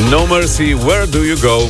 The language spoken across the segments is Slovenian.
No Mercy, Where Do You Go?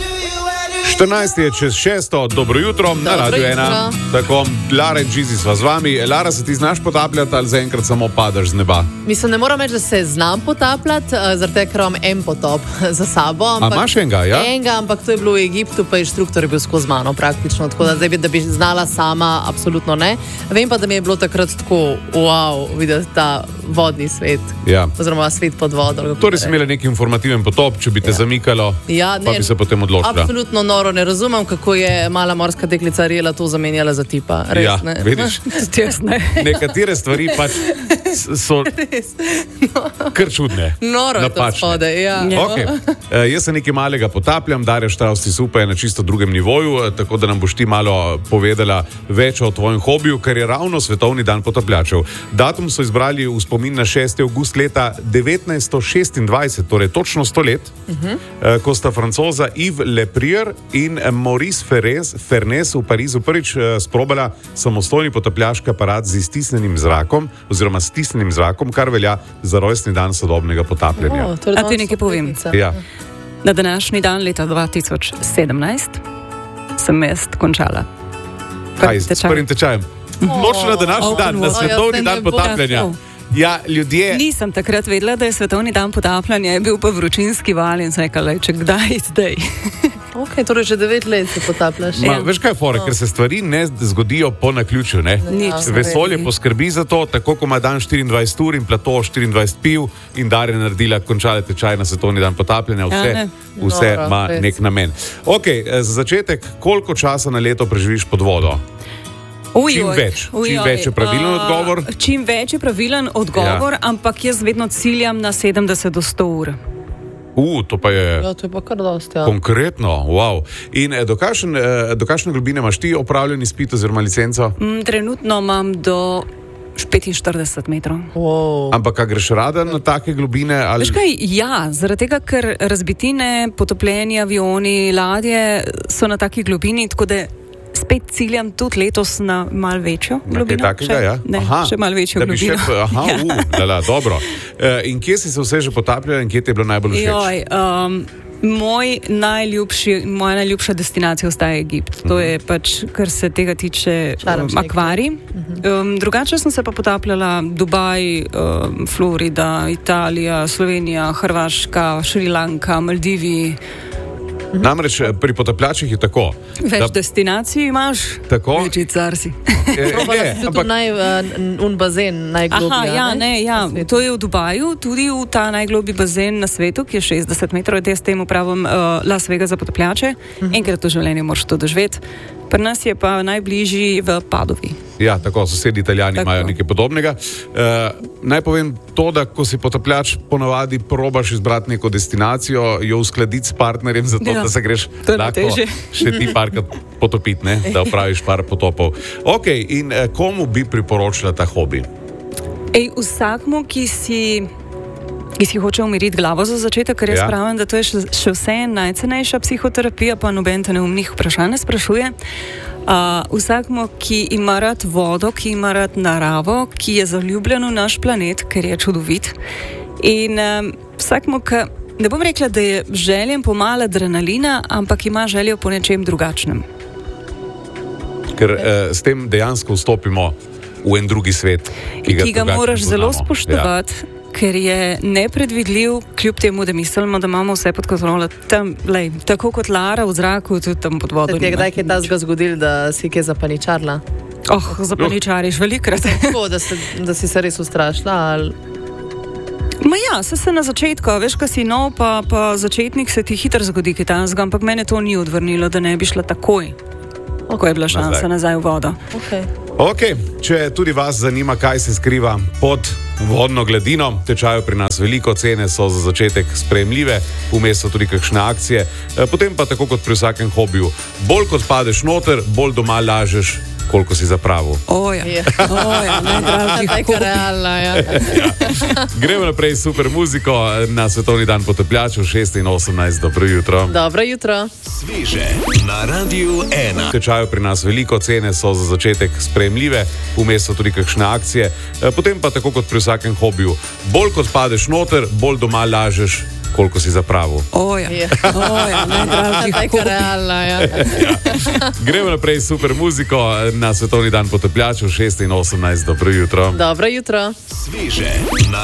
14 je čez 6, dobro jutro, na Radio 1. Tako, Lara in Gizi sva z vami. Lara, se ti znaš potapljati ali zaenkrat samo padaš z neba? Mislim, ne moram reči, da se znam potapljati, zaradi tega, ker imam en potop za sabo. A imaš enega, ja? Enega, ampak to je bilo v Egiptu, pa inštruktor je bil skozi mano praktično, tako da zdaj da bi znala sama, absolutno ne. Vem pa, da mi je bilo takrat tako, wow, videti ta vodni svet, oziroma svet pod vodo. Torej si imela neki informativen potop, če bi te zamikalo, pa bi se potem odločila. Absolutno noro, ne razumem, kako je mala morska deklica Ariela to zamenjala za tipa. Res, ja, ne? Vidiš? Nekatere stvari pač so kar čudne. Noro je to spode, ja. Okay. Jaz se nekaj malega potapljam, Darja Štravsti Supa je na čisto drugem nivoju, tako da nam boš ti malo povedala več o tvojem hobiju, ker je ravno Svetovni dan potapljačev. Datum so izbrali v spomin na 6. avgust leta 1926, torej točno 100 let, ko sta Francoza Yves Leprier in Maurice Fernes v Parizu prvič sprobala samostojni potapljaški aparat z iztisnjenim zrakom, oziroma stisnjenim zrakom, kar velja za rojstni dan sodobnega potapljanja. A ti nekaj povem? Ja. Na današnji dan leta 2017 sem jaz končala. Kaj, s prvim tečajem? Noč na današnji dan, na Svetovni dan potapljanja. Ja, ljudje... Nisem takrat vedela, da je Svetovni dan potapljanja, je bil pa vročinski val in sem rekla, če kdaj zdaj. Ok, torej že 9 let se potapljaš. Veš kaj je fora, ker se stvari ne zgodijo po naključju, ne? Vesolje poskrbi za to, tako ko ima dan 24 ur in plato 24 piv in Darja naredila, končala tečaj na Svetovni dan potapljanja, vse ima nek namen. Ok, za začetek, koliko časa na leto preživiš pod vodo? Čim več je pravilen odgovor? Čim več je pravilen odgovor, ampak jaz vedno ciljam na 70 do 100 ur. To pa je... Ja, to je pa kar dosti, ja. Konkretno, wow. In do kakšne globine imaš ti opravljen izpit oziroma licenco? Trenutno imam do 45 metrov. Wow. Ampak, a greš rada na take globine? Ali... Veš kaj, ja, zaradi tega, ker razbitine, potopljeni avioni, ladje so na taki globini, tako da spet ciljam tudi letos na malo večjo globino. Takega, ja? Še malo večjo globino. Dobro. In kje si se vse že potapljala in kje ti je bilo najbolj všeč? Moja najljubša destinacija ostaja Egipt. To je pač, kar se tega tiče, akvarij. Drugače sem se pa potapljala Dubaj, Florida, Italija, Slovenija, Hrvaška, Šrilanka, Maldivi. Namreč pri potapljačih je tako. Več destinacij imaš, večji car si. Ampak un bazen najglobji. To je v Dubaju, tudi v ta najglobji bazen na svetu, ki je 60 metrov, jaz temu pravim Las Vegas za potapljače. Enkrat v življenju moraš to doživeti. Pri nas je pa najbližji v Padovi. Ja, tako, sosedi Italijani imajo nekaj podobnega. Naj povem to, da ko si potapljač, ponavadi probaš izbrati neko destinacijo, jo uskladiti s partnerjem, zato da se greš lahko še ti parkrat potopiti, ne? Da opraviš par potopov. Ok, in komu bi priporočila ta hobi? Vsakmu, ki si hoče umiriti glavo za začetek, ker jaz pravim, da to je še vse najcenejša psihoterapija, pa noben te neumnih vprašanj ne sprašuje. Vsakmu, ki ima rad vodo, ki ima rad naravo, ki je zaljubljen v naš planet, ker je čudovit. In vsakmu, ki ne bom rekla, da je željen po malo adrenalina, ampak ima željo po nečem drugačnem. Ker s tem dejansko vstopimo v en drugi svet, ki ga moraš zelo spoštovati. Ker je nepredvidljiv, kljub temu, da mislimo, da imamo vse pod kontrolo. Tako kot Lara v zraku, tudi tam pod vodo. Kdaj je ta zgodil, da si kaj zapaničarila? Zapaničariš velikrat. Tako, da si se res ustrašila? Se na začetku, veš, ko si nov, pa začetnik, se ti hitro zgodi kaj tanskega, ampak mene to ni odvrnilo, da ne bi šla takoj, ko je bila šansa nazaj v vodo. Ok, če tudi vas zanima, kaj se skriva pod vodno gladino, tečajo pri nas veliko, cene so za začetek sprejemljive, vmes so tudi kakšne akcije, potem pa tako kot pri vsakem hobiju, bolj kot padeš noter, bolj doma lažeš, koliko si zapravil. Najdražji hobi. Gremo naprej s super muziko na Svetovni dan potapljačev 6 in 18. Dobro jutro. Dobro jutro. Sveže na Radiu 1. Tečajo pri nas veliko, cene so za začetek sprejemljive, vmes so tudi kakšne akcije, potem pa tako kot pri vsakem hobiju, bolj kot padeš noter, bolj doma lažeš, koliko si zapravil. Najdražji je realno, ja. Gremo naprej s super muziko na svetovni dan potapljačev 6 in 18. Dobro jutro. Dobro jutro. Sveže.